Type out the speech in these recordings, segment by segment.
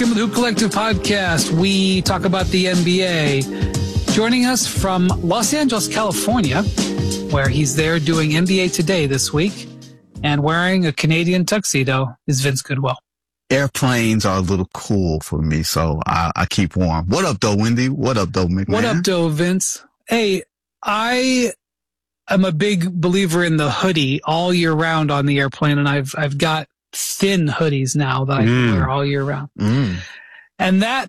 Welcome to the Hoop Collective podcast. We talk about the NBA. Joining us from Los Angeles, California, where he's there doing NBA Today this week and wearing a Canadian tuxedo, is Vince Goodwill. Airplanes are a little cool for me, so I keep warm. What up, though, Wendy? What up, though, McMahon? What up, though, Vince? Hey, I am a big believer in the hoodie all year round on the airplane, and I've got thin hoodies now that I can wear all year round. And that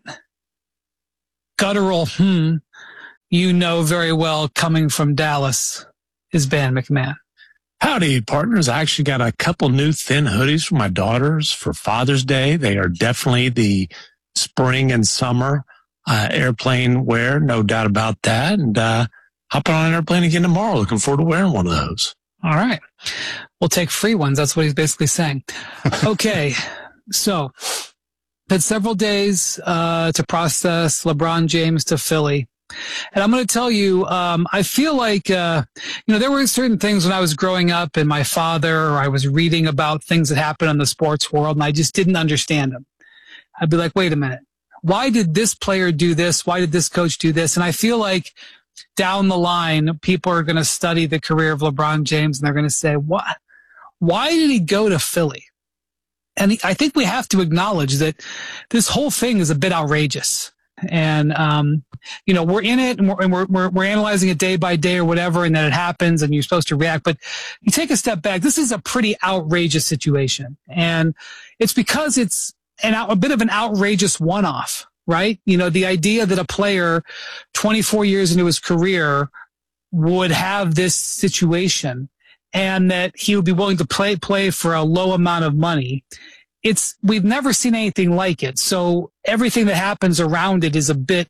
guttural you know very well coming from Dallas is Ben McMahon. Howdy, partners. I actually got a couple new thin hoodies for my daughters for Father's Day. They are definitely the spring and summer airplane wear, no doubt about that. And hopping on an airplane again tomorrow. Looking forward to wearing one of those. All right. We'll take free ones. That's what he's basically saying. Okay. So had several days to process LeBron James to Philly. And I'm going to tell you, I feel like, there were certain things when I was growing up and my father, or I was reading about things that happened in the sports world, and I just didn't understand them. I'd be like, wait a minute. Why did this player do this? Why did this coach do this? And I feel like down the line, people are going to study the career of LeBron James and they're going to say, what? Why did he go to Philly? And I think we have to acknowledge that this whole thing is a bit outrageous. And, we're in it and we're analyzing it day by day or whatever, and then it happens and you're supposed to react. But you take a step back. This is a pretty outrageous situation. And it's because it's a bit of an outrageous one-off, right? The idea that a player 24 years into his career would have this situation and that he would be willing to play for a low amount of money. We've never seen anything like it. So everything that happens around it is a bit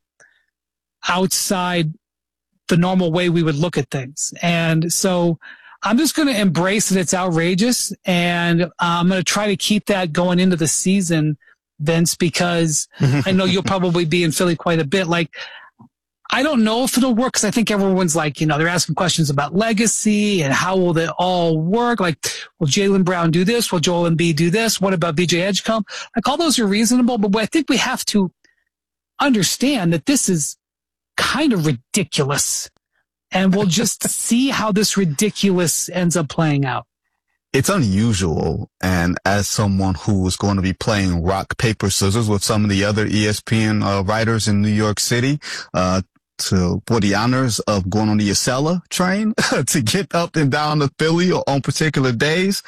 outside the normal way we would look at things. And so I'm just going to embrace that it's outrageous, and I'm going to try to keep that going into the season, Vince, because I know you'll probably be in Philly quite a bit. Like, I don't know if it'll work, because I think everyone's like, they're asking questions about legacy and how will it all work? Like, will Jaylen Brown do this? Will Joel Embiid do this? What about VJ Edgecombe? Like, all those are reasonable, but I think we have to understand that this is kind of ridiculous, and we'll just see how this ridiculous ends up playing out. It's unusual, and as someone who is going to be playing rock, paper, scissors with some of the other ESPN writers in New York City, for the honors of going on the Acela train to get up and down to Philly on particular days,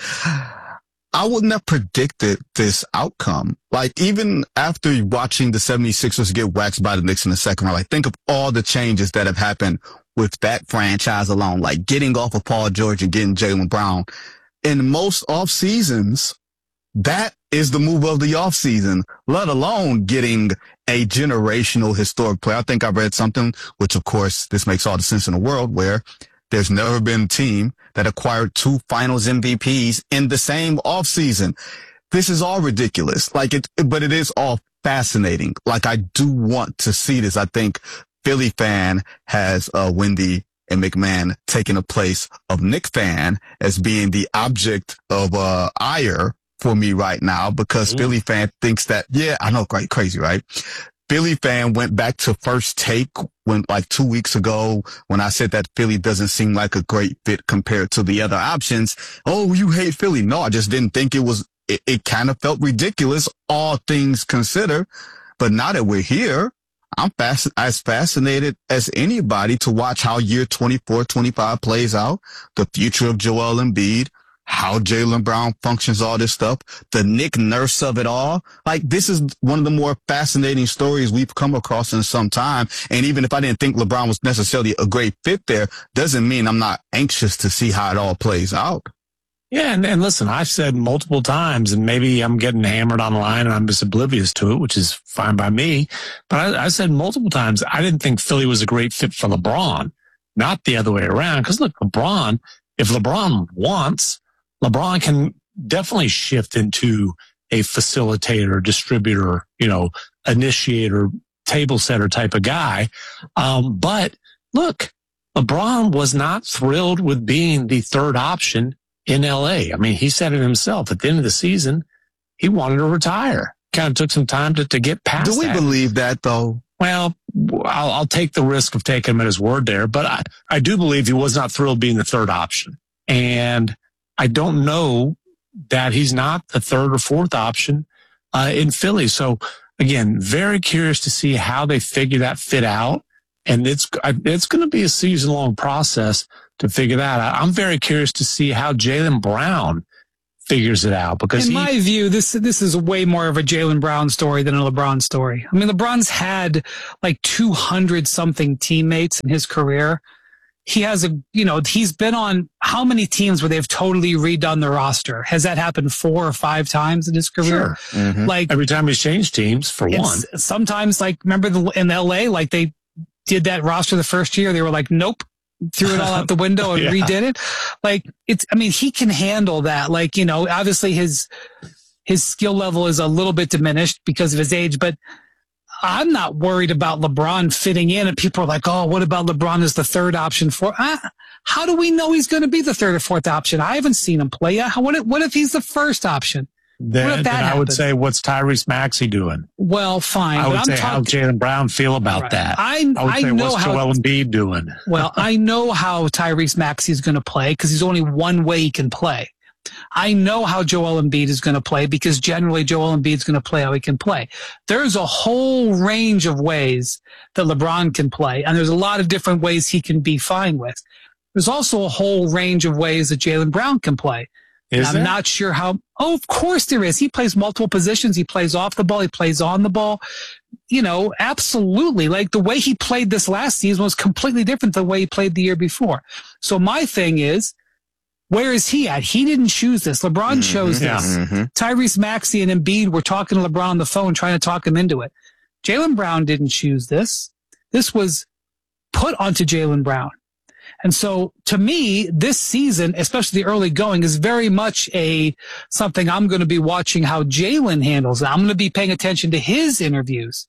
I wouldn't have predicted this outcome. Like, even after watching the 76ers get waxed by the Knicks in the second round, like, think of all the changes that have happened with that franchise alone, like getting off of Paul George and getting Jaylen Brown. In most off seasons, that is the move of the off season, let alone getting a generational historic player. I think I read something, which of course, this makes all the sense in the world, where there's never been a team that acquired 2 finals MVPs in the same off season. This is all ridiculous. But it is all fascinating. Like, I do want to see this. I think Philly fan has, Wendy and McMahon taking the place of Knick fan as being the object of, ire for me right now, because Philly fan thinks that, I know, crazy, right? Philly fan went back to First Take like 2 weeks ago when I said that Philly doesn't seem like a great fit compared to the other options. Oh, you hate Philly. No, I just didn't think it kind of felt ridiculous, all things considered. But now that we're here, I'm as fascinated as anybody to watch how year 24-25 plays out, the future of Joel Embiid, how Jaylen Brown functions, all this stuff, the Nick Nurse of it all. Like, this is one of the more fascinating stories we've come across in some time. And even if I didn't think LeBron was necessarily a great fit there, doesn't mean I'm not anxious to see how it all plays out. Yeah, and listen, I've said multiple times, and maybe I'm getting hammered online and I'm just oblivious to it, which is fine by me. But I said multiple times, I didn't think Philly was a great fit for LeBron, not the other way around. Because look, if LeBron wants, LeBron can definitely shift into a facilitator, distributor, initiator, table setter type of guy. But look, LeBron was not thrilled with being the third option in LA. I mean, he said it himself. At the end of the season, he wanted to retire. kind of took some time to get past that. Do we believe that, though? Well, I'll take the risk of taking him at his word there, but I do believe he was not thrilled being the third option. And I don't know that he's not the third or fourth option in Philly. So, again, very curious to see how they figure that fit out. And it's going to be a season-long process to figure that out. I'm very curious to see how Jaylen Brown figures it out, because in my view, this is way more of a Jaylen Brown story than a LeBron story. I mean, LeBron's had like 200 something teammates in his career. He has he's been on how many teams where they've totally redone the roster? Has that happened 4 or 5 times in his career? Sure. Mm-hmm. Like every time he's changed teams, for one. Sometimes, like, remember in LA, like they did that roster the first year, they were like, nope. Threw it all out the window and redid it. Like he can handle that. Like, obviously his skill level is a little bit diminished because of his age, but I'm not worried about LeBron fitting in. And people are like, oh, what about LeBron as the third option how do we know he's going to be the third or fourth option? I haven't seen him play yet. What if he's the first option? Then I would say, what's Tyrese Maxey doing? Well, fine. I would say, how Jaylen Brown feel about that? I would say, what's Joel Embiid doing? Well, I know how Tyrese Maxey is going to play because there's only one way he can play. I know how Joel Embiid is going to play because generally Joel Embiid is going to play how he can play. There's a whole range of ways that LeBron can play, and there's a lot of different ways he can be fine with. There's also a whole range of ways that Jaylen Brown can play. I'm not sure how. Oh, of course there is. He plays multiple positions. He plays off the ball. He plays on the ball. Absolutely. Like the way he played this last season was completely different than the way he played the year before. So my thing is, where is he at? He didn't choose this. LeBron chose this. Mm-hmm. Tyrese Maxey and Embiid were talking to LeBron on the phone, trying to talk him into it. Jaylen Brown didn't choose this. This was put onto Jaylen Brown. And so to me, this season, especially the early going, is very much something I'm going to be watching how Jaylen handles. I'm going to be paying attention to his interviews,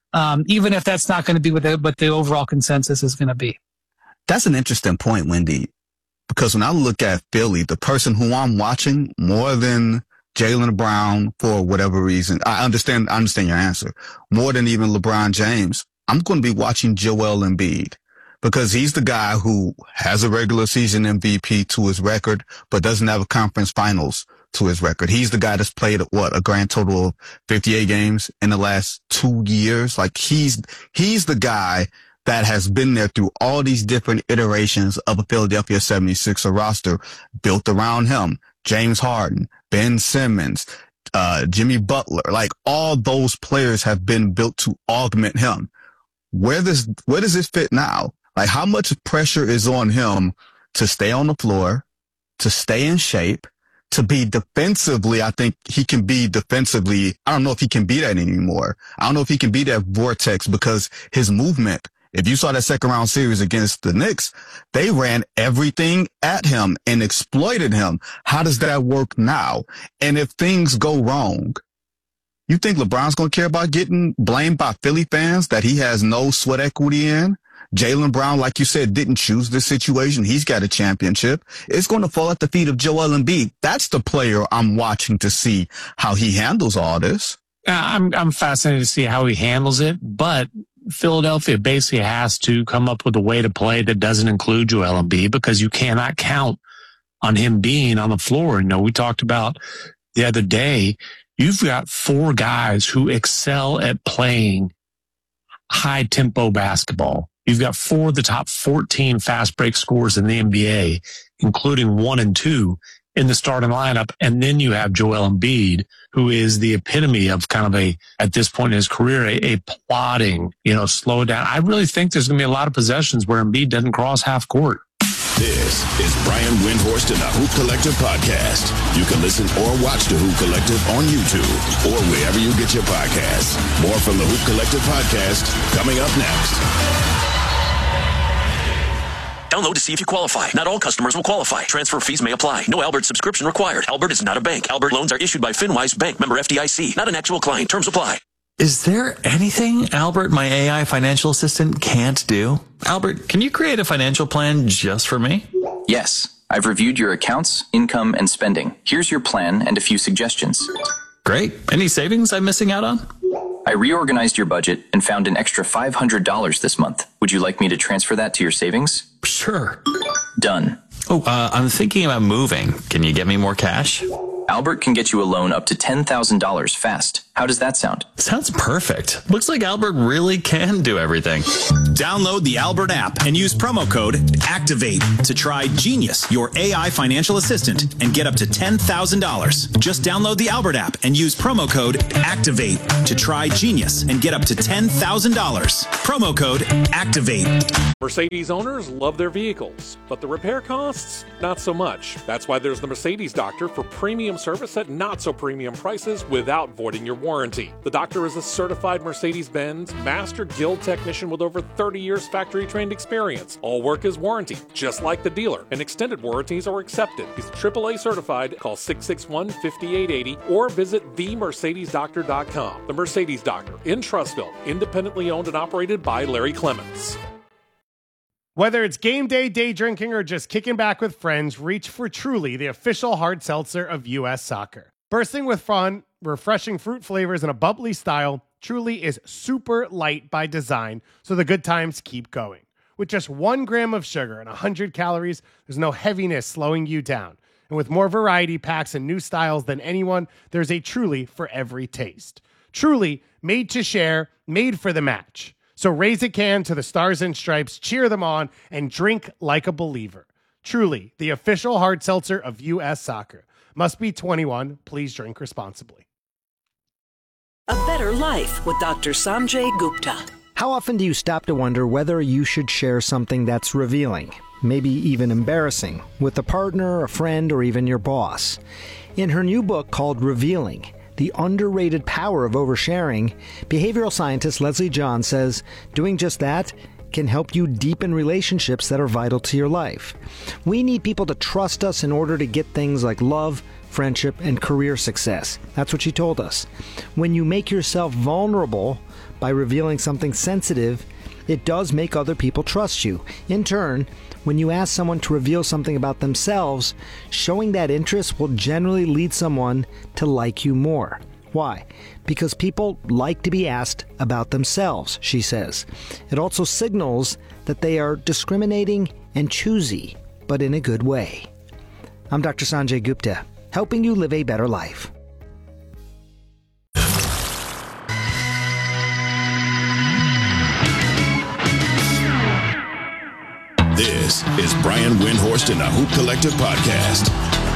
even if that's not going to be what the overall consensus is going to be. That's an interesting point, Wendy, because when I look at Philly, the person who I'm watching more than Jaylen Brown, for whatever reason, I understand your answer, more than even LeBron James, I'm going to be watching Joel Embiid. Because he's the guy who has a regular season MVP to his record, but doesn't have a conference finals to his record. He's the guy that's played, a grand total of 58 games in the last 2 years. Like he's the guy that has been there through all these different iterations of a Philadelphia 76er roster built around him. James Harden, Ben Simmons, Jimmy Butler, like all those players have been built to augment him. Where does it fit now? Like, how much pressure is on him to stay on the floor, to stay in shape, to be defensively? I think he can be defensively. I don't know if he can be that anymore. I don't know if he can be that vortex because his movement, if you saw that second round series against the Knicks, they ran everything at him and exploited him. How does that work now? And if things go wrong, you think LeBron's going to care about getting blamed by Philly fans that he has no sweat equity in? Jaylen Brown, like you said, didn't choose this situation. He's got a championship. It's going to fall at the feet of Joel Embiid. That's the player I'm watching to see how he handles all this. I'm fascinated to see how he handles it, but Philadelphia basically has to come up with a way to play that doesn't include Joel Embiid because you cannot count on him being on the floor. We talked about the other day, you've got 4 guys who excel at playing high tempo basketball. You've got 4 of the top 14 fast break scorers in the NBA, including 1 and 2 in the starting lineup. And then you have Joel Embiid, who is the epitome of kind of at this point in his career, a plodding, slow down. I really think there's going to be a lot of possessions where Embiid doesn't cross half court. This is Brian Windhorst and the Hoop Collective podcast. You can listen or watch the Hoop Collective on YouTube or wherever you get your podcasts. More from the Hoop Collective podcast coming up next. Download to see if you qualify. Not all customers will qualify. Transfer fees may apply. No Albert subscription required. Albert is not a bank. Albert loans are issued by FinWise Bank, member FDIC. Not an actual client. Terms apply. Is there anything Albert, my AI financial assistant, can't do? Albert, can you create a financial plan just for me? Yes. I've reviewed your accounts, income, and spending. Here's your plan and a few suggestions. Great. Any savings I'm missing out on? I reorganized your budget and found an extra $500 this month. Would you like me to transfer that to your savings? Sure. Done. Oh, I'm thinking about moving. Can you get me more cash? Albert can get you a loan up to $10,000 fast. How does that sound? Sounds perfect. Looks like Albert really can do everything. Download the Albert app and use promo code ACTIVATE to try Genius, your AI financial assistant, and get up to $10,000. Just download the Albert app and use promo code ACTIVATE to try Genius and get up to $10,000. Promo code ACTIVATE. Mercedes owners love their vehicles, but the repair costs, not so much. That's why there's the Mercedes Doctor for premium service at not so premium prices without voiding your warranty. The doctor is a certified Mercedes-Benz Master Guild technician with over 30 years factory-trained experience. All work is warranty, just like the dealer, and extended warranties are accepted. He's AAA certified. Call 661-5880 or visit themercedesdoctor.com. The Mercedes Doctor in Trussville, independently owned and operated by Larry Clements. Whether it's game day, day drinking, or just kicking back with friends, reach for Truly, the official hard seltzer of U.S. Soccer. Bursting with fun, refreshing fruit flavors, and a bubbly style, Truly is super light by design, so the good times keep going. With just 1 gram of sugar and 100 calories, there's no heaviness slowing you down. And with more variety packs and new styles than anyone, there's a Truly for every taste. Truly, made to share, made for the match. So raise a can to the Stars and Stripes, cheer them on, and drink like a believer. Truly, the official hard seltzer of U.S. Soccer. Must be 21. Please drink responsibly. A Better Life with Dr. Sanjay Gupta. How often do you stop to wonder whether you should share something that's revealing, maybe even embarrassing, with a partner, a friend, or even your boss? In her new book called Revealing, The Underrated Power of Oversharing, behavioral scientist Leslie John says doing just that can help you deepen relationships that are vital to your life. We need people to trust us in order to get things like love, friendship, and career success. That's what she told us. When you make yourself vulnerable by revealing something sensitive, it does make other people trust you. In turn, when you ask someone to reveal something about themselves, showing that interest will generally lead someone to like you more. Why? Because people like to be asked about themselves, she says. It also signals that they are discriminating and choosy, but in a good way. I'm Dr. Sanjay Gupta, helping you live a better life. This is Brian Windhorst and the Hoop Collective Podcast.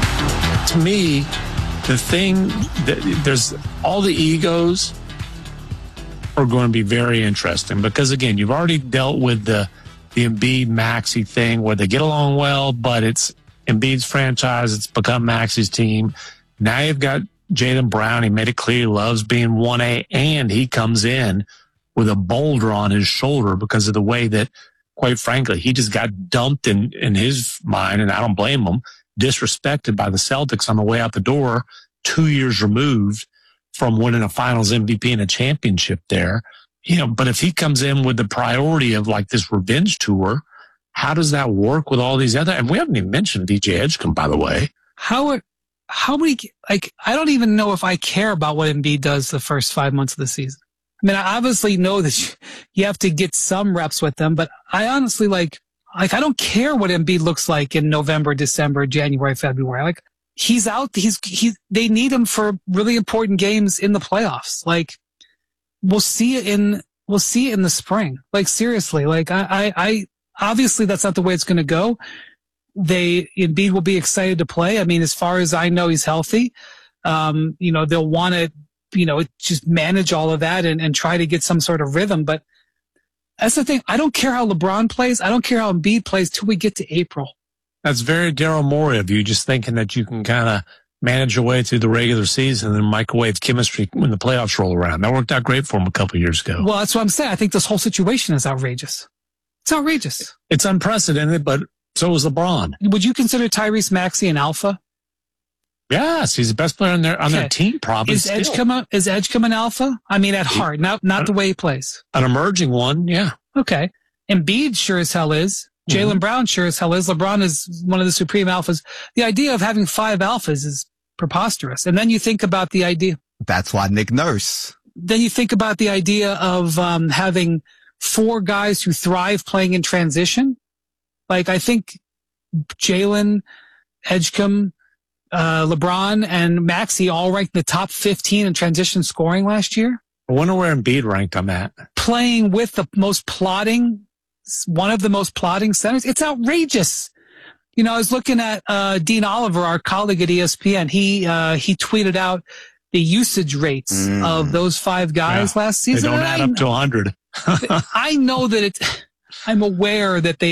To me, the thing that there's all the egos are going to be very interesting because, again, you've already dealt with the Embiid Maxey thing where they get along well, but it's Embiid's franchise. It's become Maxey's team. Now you've got Jaylen Brown. He made it clear he loves being 1A, and he comes in with a boulder on his shoulder because of the way that, quite frankly, he just got dumped in his mind, and I don't blame him, disrespected by the Celtics on the way out the door, 2 years removed from winning a finals MVP and a championship there. But if he comes in with the priority of like this revenge tour, how does that work with all these other, and we haven't even mentioned DJ Edgecombe, by the way. How many, I don't even know if I care about what Embiid does the first 5 months of the season. I mean, I obviously know that you have to get some reps with them, but I honestly I don't care what Embiid looks like in November, December, January, February. He's out. They need him for really important games in the playoffs. We'll see it in the spring. Seriously, I obviously that's not the way it's going to go. Embiid will be excited to play. I mean, as far as I know, he's healthy. They'll want to, just manage all of that and try to get some sort of rhythm. But that's the thing. I don't care how LeBron plays. I don't care how Embiid plays till we get to April. That's very Daryl Morey of you, just thinking that you can kind of manage your way through the regular season and microwave chemistry when the playoffs roll around. That worked out great for him a couple of years ago. Well, that's what I'm saying. I think this whole situation is outrageous. It's outrageous. It's unprecedented, but so is LeBron. Would you consider Tyrese Maxey an alpha? Yes, he's the best player on their team, probably. Is Edgecombe an alpha? I mean, at heart, not the way he plays. An emerging one, yeah. Okay. Embiid sure as hell is. Jaylen Brown sure as hell is. LeBron is one of the supreme alphas. The idea of having 5 alphas is preposterous. And then you think about the idea. That's why Nick Nurse. Then you think about the idea of having 4 guys who thrive playing in transition. Like, I think Jalen, Edgecombe, LeBron, and Maxey all ranked in the top 15 in transition scoring last year. I wonder where Embiid ranked on that. Playing with the most plotting, one of the most plotting centers. It's outrageous. You know, I was looking at Dean Oliver, our colleague at ESPN. He tweeted out the usage rates of those 5 guys last season. They don't add up to 100. I know that I'm aware that they